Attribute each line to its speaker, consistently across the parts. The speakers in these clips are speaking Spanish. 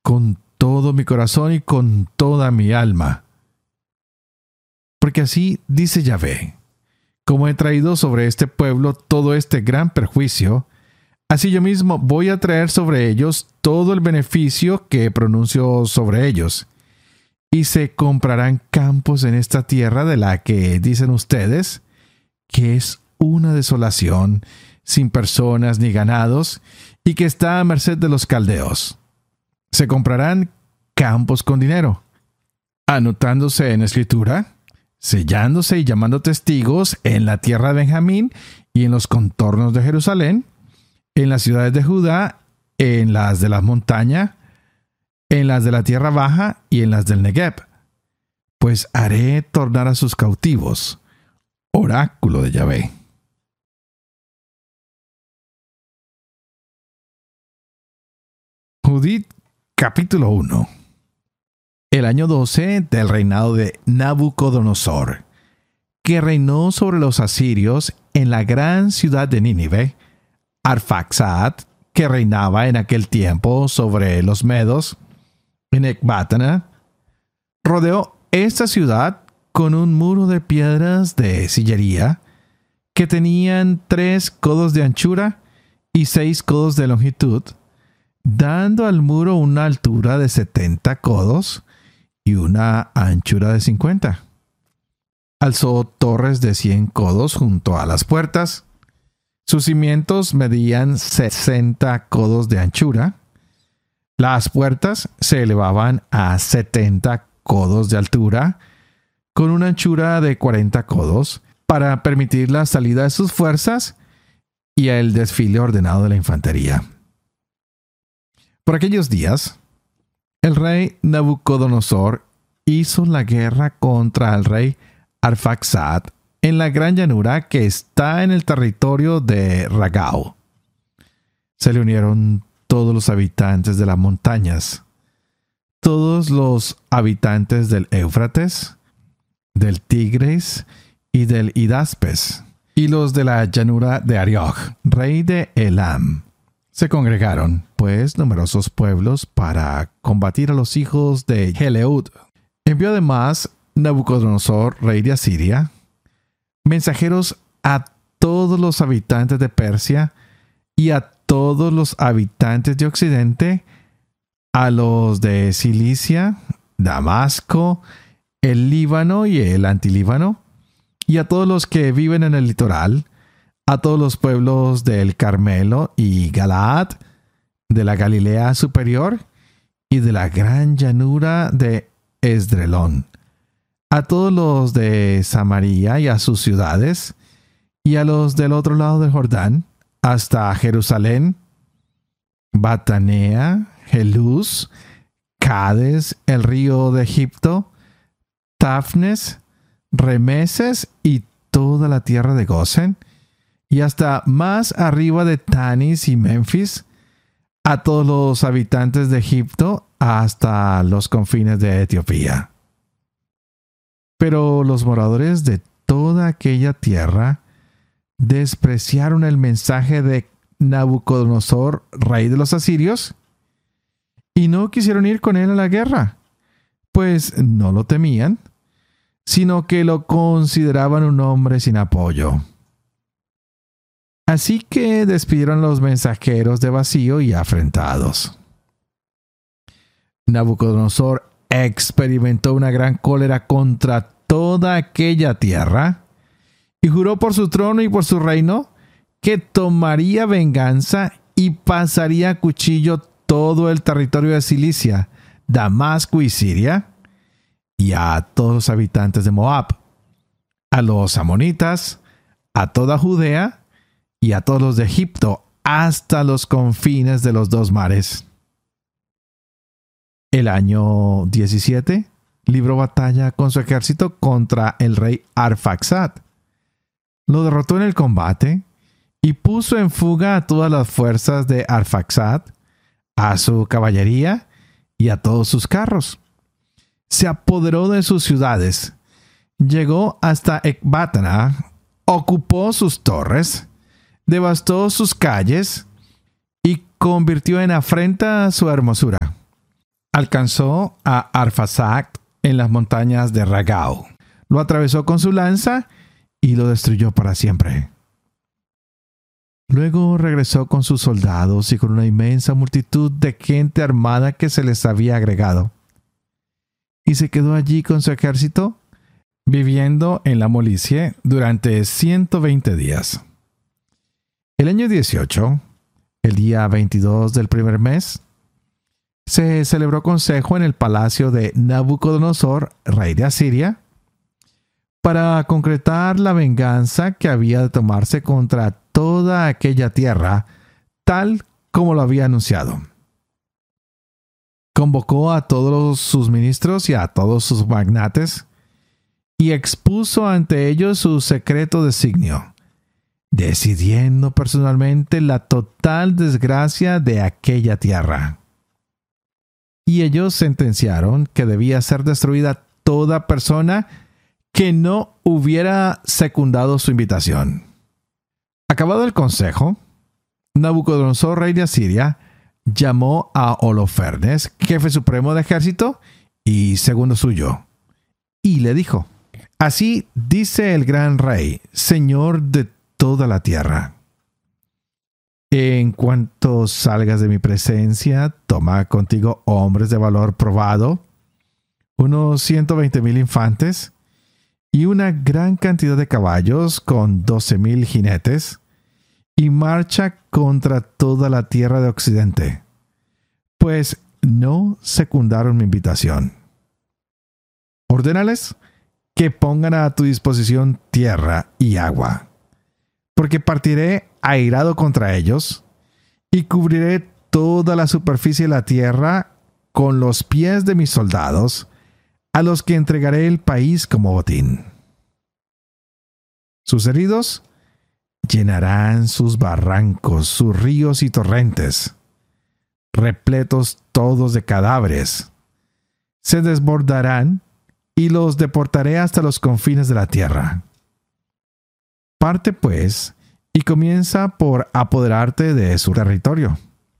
Speaker 1: con todo mi corazón y con toda mi alma. Porque así dice Yahvé: como he traído sobre este pueblo todo este gran perjuicio, así yo mismo voy a traer sobre ellos todo el beneficio que pronuncio sobre ellos. Y se comprarán campos en esta tierra de la que dicen ustedes que es una desolación, sin personas ni ganados, y que está a merced de los caldeos. Se comprarán campos con dinero, anotándose en escritura, sellándose y llamando testigos en la tierra de Benjamín y en los contornos de Jerusalén, en las ciudades de Judá, en las de la montaña, en las de la tierra baja y en las del Negev. Pues haré tornar a sus cautivos. Oráculo de Yahvé. Judith, capítulo 1. El año 12 del reinado de Nabucodonosor, que reinó sobre los asirios en la gran ciudad de Nínive, Arfaxad, que reinaba en aquel tiempo sobre los medos, en Ecbátana, rodeó esta ciudad con un muro de piedras de sillería que tenían 3 codos de anchura y 6 codos de longitud, dando al muro una altura de 70 codos y una anchura de 50. Alzó torres de 100 codos junto a las puertas. Sus cimientos medían 60 codos de anchura. Las puertas se elevaban a 70 codos de altura, con una anchura de 40 codos, para permitir la salida de sus fuerzas y el desfile ordenado de la infantería. Por aquellos días, el rey Nabucodonosor hizo la guerra contra el rey Arfaxad en la gran llanura que está en el territorio de Ragau. Se le unieron todos los habitantes de las montañas, todos los habitantes del Éufrates, del Tigris y del Hidaspes, y los de la llanura de Ariog, rey de Elam. Se congregaron, pues, numerosos pueblos para combatir a los hijos de Jeleud. Envió además Nabucodonosor, rey de Asiria, mensajeros a todos los habitantes de Persia y a todos los habitantes de Occidente, a los de Cilicia, Damasco, el Líbano y el Antilíbano, y a todos los que viven en el litoral, a todos los pueblos del Carmelo y Galaad, de la Galilea superior y de la gran llanura de Esdrelón, a todos los de Samaria y a sus ciudades, y a los del otro lado del Jordán, hasta Jerusalén, Batanea, Jeluz, Cades, el río de Egipto, Tafnes, Remeses y toda la tierra de Gosen, y hasta más arriba de Tanis y Memphis, a todos los habitantes de Egipto, hasta los confines de Etiopía. Pero los moradores de toda aquella tierra despreciaron el mensaje de Nabucodonosor, rey de los asirios, y no quisieron ir con él a la guerra, pues no lo temían, sino que lo consideraban un hombre sin apoyo. Así que despidieron a los mensajeros de vacío y afrentados. Nabucodonosor experimentó una gran cólera contra toda aquella tierra y juró por su trono y por su reino que tomaría venganza y pasaría a cuchillo todo el territorio de Cilicia, Damasco y Siria, y a todos los habitantes de Moab, a los amonitas, a toda Judea y a todos los de Egipto, hasta los confines de los 2 mares. El año 17 libró batalla con su ejército contra el rey Arfaxad. Lo derrotó en el combate y puso en fuga a todas las fuerzas de Arfaxad, a su caballería y a todos sus carros. Se apoderó de sus ciudades, llegó hasta Ecbátana, ocupó sus torres, devastó sus calles y convirtió en afrenta su hermosura. alcanzó a Arphaxad en las montañas de Ragau. Lo atravesó con su lanza y lo destruyó para siempre. Luego regresó con sus soldados y con una inmensa multitud de gente armada que se les había agregado. Y se quedó allí con su ejército, viviendo en la Molicie durante 120 días. El año 18, el día 22 del primer mes, se celebró consejo en el palacio de Nabucodonosor, rey de Asiria, para concretar la venganza que había de tomarse contra toda aquella tierra, tal como lo había anunciado. Convocó a todos sus ministros y a todos sus magnates y expuso ante ellos su secreto designio, decidiendo personalmente la total desgracia de aquella tierra. Y ellos sentenciaron que debía ser destruida toda persona que no hubiera secundado su invitación. Acabado el consejo, Nabucodonosor, rey de Asiria, llamó a Holofernes, jefe supremo de ejército y segundo suyo, y le dijo: Así dice el gran rey, señor de toda la tierra. En cuanto salgas de mi presencia, toma contigo hombres de valor probado, unos 120,000 infantes, y una gran cantidad de caballos con 12,000 jinetes, y marcha contra toda la tierra de Occidente, pues no secundaron mi invitación. Ordénales que pongan a tu disposición tierra y agua, porque partiré airado contra ellos, y cubriré toda la superficie de la tierra con los pies de mis soldados, a los que entregaré el país como botín. Sus heridos llenarán sus barrancos, sus ríos y torrentes, repletos todos de cadáveres. Se desbordarán y los deportaré hasta los confines de la tierra. Parte pues y comienza por apoderarte de su territorio.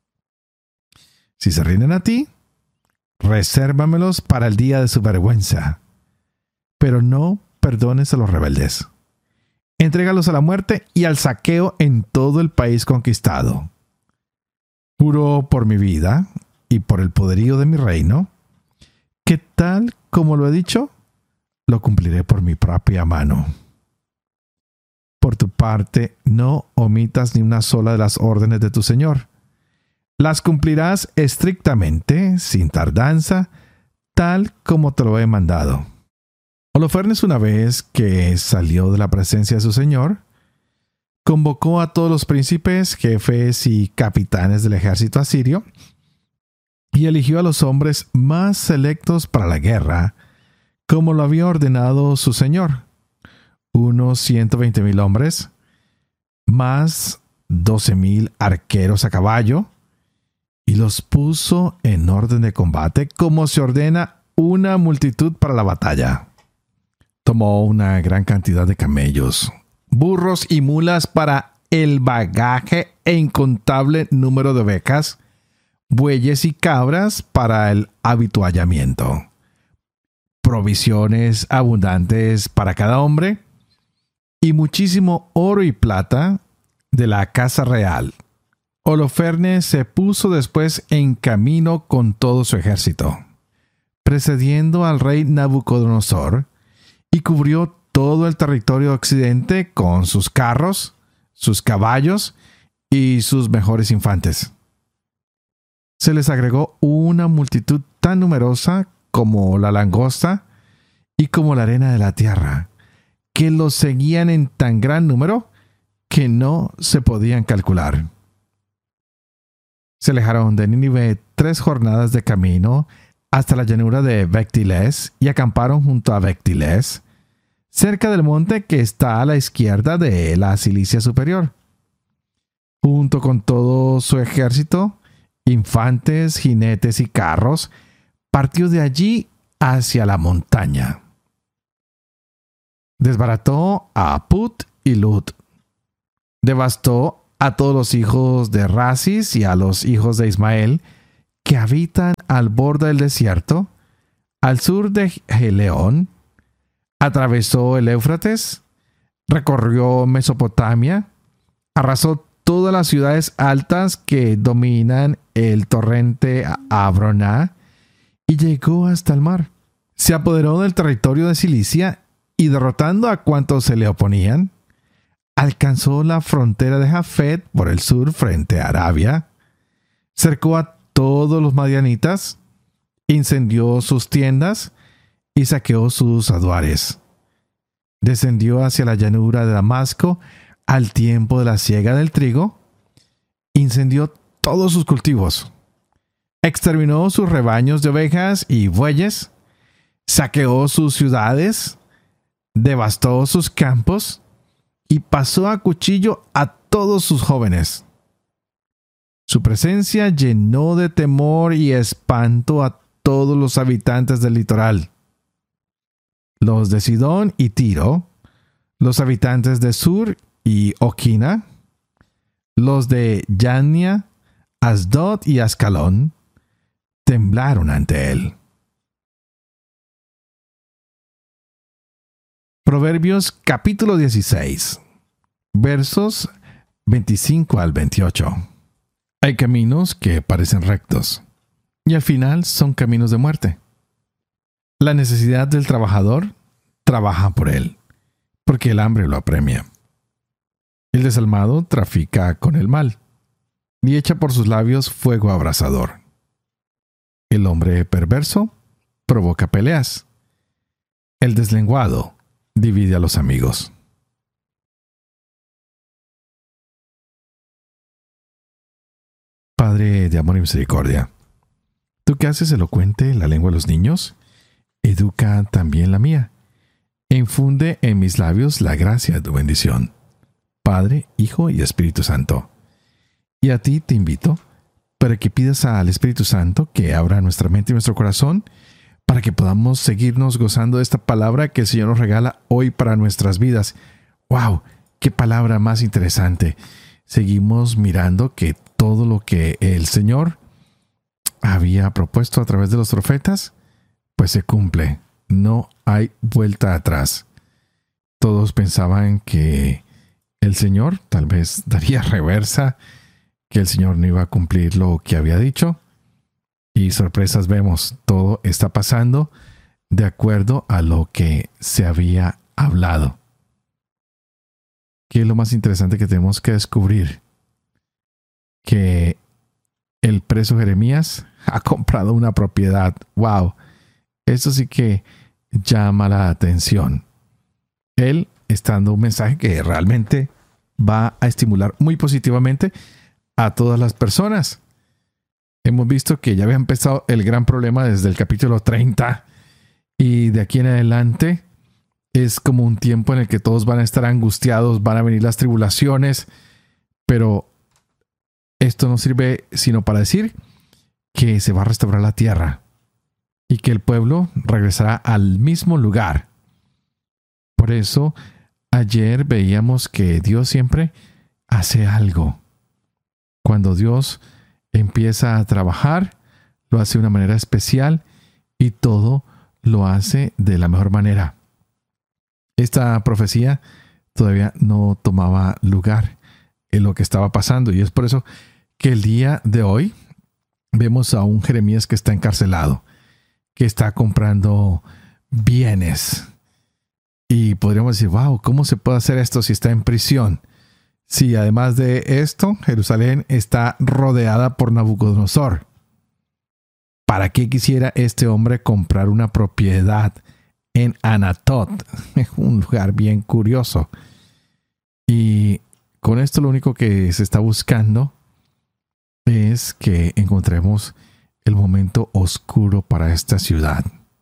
Speaker 1: Si se rinden a ti, resérvamelos para el día de su vergüenza, pero no perdones a los rebeldes. Entrégalos a la muerte y al saqueo en todo el país conquistado. Juro por mi vida y por el poderío de mi reino, que tal como lo he dicho, lo cumpliré por mi propia mano. Por tu parte, no omitas ni una sola de las órdenes de tu Señor. Las cumplirás estrictamente, sin tardanza, tal como te lo he mandado. Holofernes, una vez que salió de la presencia de su señor, convocó a todos los príncipes, jefes y capitanes del ejército asirio y eligió a los hombres más selectos para la guerra, como lo había ordenado su señor, unos 120,000 hombres, más 12,000 arqueros a caballo, y los puso en orden de combate como se ordena una multitud para la batalla. Tomó una gran cantidad de camellos, burros y mulas para el bagaje e incontable número de ovejas, bueyes y cabras para el avituallamiento, provisiones abundantes para cada hombre y muchísimo oro y plata de la casa real. Holofernes se puso después en camino con todo su ejército, precediendo al rey Nabucodonosor, y cubrió todo el territorio occidente con sus carros, sus caballos y sus mejores infantes. Se les agregó una multitud tan numerosa como la langosta y como la arena de la tierra, que los seguían en tan gran número que no se podían calcular. Se alejaron de Nínive 3 jornadas de camino hasta la llanura de Bectilés y acamparon junto a Bectilés, cerca del monte que está a la izquierda de la Cilicia superior. Junto con todo su ejército, infantes, jinetes y carros, partió de allí hacia la montaña. Desbarató a Put y Lud. Devastó a todos los hijos de Rasis y a los hijos de Ismael, que habitan al borde del desierto, al sur de Geleón, atravesó el Éufrates, recorrió Mesopotamia, arrasó todas las ciudades altas que dominan el torrente Abroná y llegó hasta el mar. Se apoderó del territorio de Cilicia y, derrotando a cuantos se le oponían, alcanzó la frontera de Jafet por el sur frente a Arabia, cercó a todos los madianitas, incendió sus tiendas y saqueó sus aduares. Descendió hacia la llanura de Damasco al tiempo de la siega del trigo, incendió todos sus cultivos, exterminó sus rebaños de ovejas y bueyes, saqueó sus ciudades, devastó sus campos y pasó a cuchillo a todos sus jóvenes. Su presencia llenó de temor y espanto a todos los habitantes del litoral. Los de Sidón y Tiro, los habitantes de Sur y Oquina, los de Yania, Asdod y Ascalón, temblaron ante él. Proverbios capítulo 16, versos 25 al 28. Hay caminos que parecen rectos, y al final son caminos de muerte. La necesidad del trabajador trabaja por él, porque el hambre lo apremia. El desalmado trafica con el mal, y echa por sus labios fuego abrasador. El hombre perverso provoca peleas. El deslenguado divide a los amigos. Padre de amor y misericordia, tú que haces elocuente la lengua de los niños, educa también la mía, e infunde en mis labios la gracia de tu bendición. Padre, Hijo y Espíritu Santo. Y a ti te invito para que pidas al Espíritu Santo que abra nuestra mente y nuestro corazón para que podamos seguirnos gozando de esta palabra que el Señor nos regala hoy para nuestras vidas. ¡Wow! ¡Qué palabra más interesante! Seguimos mirando que todo lo que el Señor había propuesto a través de los profetas, pues se cumple. No hay vuelta atrás. Todos pensaban que el Señor tal vez daría reversa, que el Señor no iba a cumplir lo que había dicho. Y sorpresas vemos, todo está pasando de acuerdo a lo que se había hablado. ¿Qué es lo más interesante que tenemos que descubrir? Que el preso Jeremías ha comprado una propiedad. ¡Wow! Eso sí que llama la atención. Él está dando un mensaje que realmente va a estimular muy positivamente a todas las personas. Hemos visto que ya había empezado el gran problema desde el capítulo 30 y de aquí en adelante es como un tiempo en el que todos van a estar angustiados, van a venir las tribulaciones, pero esto no sirve sino para decir que se va a restaurar la tierra y que el pueblo regresará al mismo lugar. Por eso, ayer veíamos que Dios siempre hace algo. Cuando Dios empieza a trabajar, lo hace de una manera especial y todo lo hace de la mejor manera. Esta profecía todavía no tomaba lugar en lo que estaba pasando y es por eso que el día de hoy vemos a un Jeremías que está encarcelado, que está comprando bienes. Y podríamos decir, wow, ¿cómo se puede hacer esto si está en prisión? Sí, además de esto, Jerusalén está rodeada por Nabucodonosor. ¿Para qué quisiera este hombre comprar una propiedad en Anatot? Un lugar bien curioso. Y con esto lo único que se está buscando es que encontremos el momento oscuro para esta ciudad.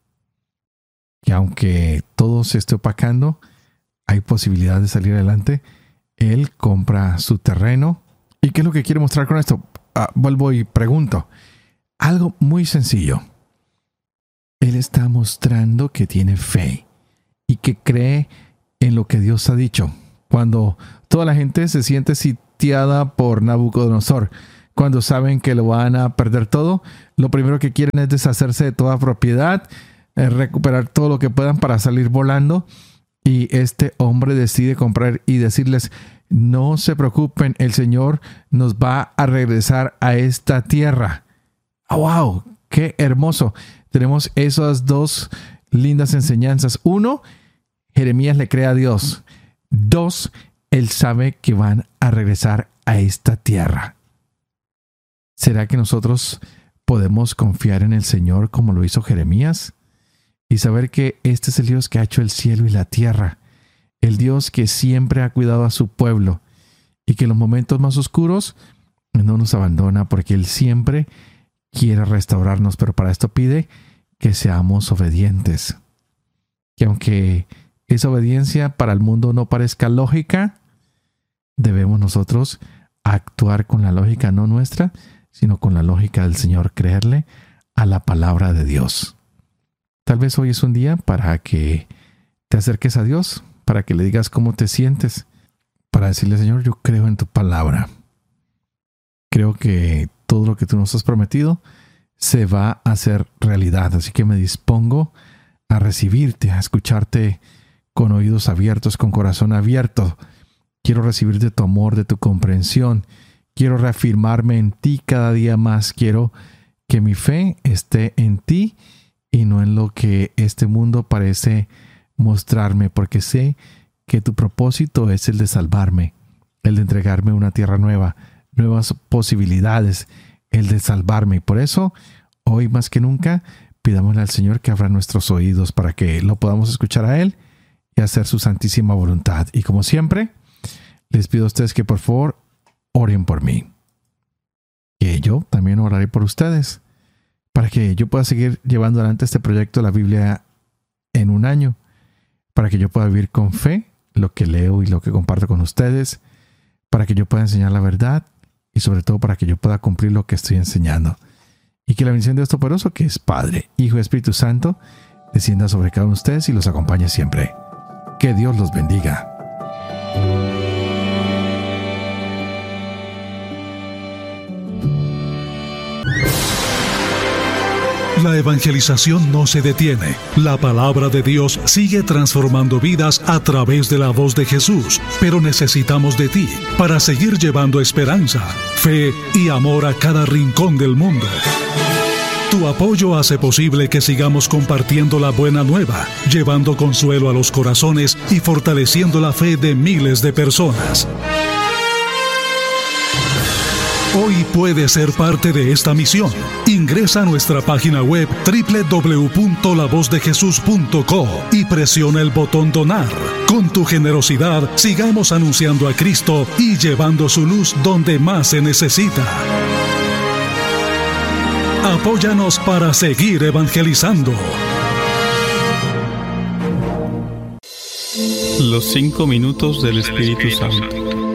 Speaker 1: Que aunque todo se esté opacando, hay posibilidad de salir adelante. Él compra su terreno. ¿Y qué es lo que quiere mostrar con esto? Vuelvo y pregunto. Algo muy sencillo. Él está mostrando que tiene fe y que cree en lo que Dios ha dicho. Cuando toda la gente se siente sitiada por Nabucodonosor, cuando saben que lo van a perder todo, lo primero que quieren es deshacerse de toda propiedad, recuperar todo lo que puedan para salir volando. Y este hombre decide comprar y decirles: no se preocupen, el Señor nos va a regresar a esta tierra. ¡Oh, wow! ¡Qué hermoso! Tenemos esas dos lindas enseñanzas. 1, Jeremías le cree a Dios. 2, él sabe que van a regresar a esta tierra. ¿Será que nosotros podemos confiar en el Señor como lo hizo Jeremías? Y saber que este es el Dios que ha hecho el cielo y la tierra. El Dios que siempre ha cuidado a su pueblo. Y que en los momentos más oscuros no nos abandona, porque Él siempre quiere restaurarnos. Pero para esto pide que seamos obedientes. Que aunque esa obediencia para el mundo no parezca lógica, debemos nosotros actuar con la lógica no nuestra, sino con la lógica del Señor, creerle a la palabra de Dios. Tal vez hoy es un día para que te acerques a Dios, para que le digas cómo te sientes, para decirle: Señor, yo creo en tu palabra. Creo que todo lo que tú nos has prometido se va a hacer realidad, así que me dispongo a recibirte, a escucharte con oídos abiertos, con corazón abierto. Quiero recibir de tu amor, de tu comprensión. Quiero reafirmarme en ti cada día más. Quiero que mi fe esté en ti y no en lo que este mundo parece mostrarme, porque sé que tu propósito es el de salvarme, el de entregarme una tierra nueva, nuevas posibilidades, el de salvarme. Y por eso, hoy más que nunca, pidámosle al Señor que abra nuestros oídos para que lo podamos escuchar a Él y hacer su santísima voluntad. Y como siempre, les pido a ustedes que por favor oren por mí. Que yo también oraré por ustedes, para que yo pueda seguir llevando adelante este proyecto de la Biblia en un año, para que yo pueda vivir con fe lo que leo y lo que comparto con ustedes, para que yo pueda enseñar la verdad y sobre todo para que yo pueda cumplir lo que estoy enseñando. Y que la bendición de Dios Todopoderoso, que es Padre, Hijo y Espíritu Santo, descienda sobre cada uno de ustedes y los acompañe siempre. Que Dios los bendiga.
Speaker 2: La evangelización no se detiene. La palabra de Dios sigue transformando vidas a través de la voz de Jesús. Pero necesitamos de ti para seguir llevando esperanza, fe y amor a cada rincón del mundo. Tu apoyo hace posible que sigamos compartiendo la buena nueva, llevando consuelo a los corazones y fortaleciendo la fe de miles de personas. Hoy puedes ser parte de esta misión. Ingresa a nuestra página web www.lavozdejesús.co y presiona el botón Donar. Con tu generosidad, sigamos anunciando a Cristo y llevando su luz donde más se necesita. Apóyanos para seguir evangelizando.
Speaker 3: Los 5 minutos del Espíritu Santo.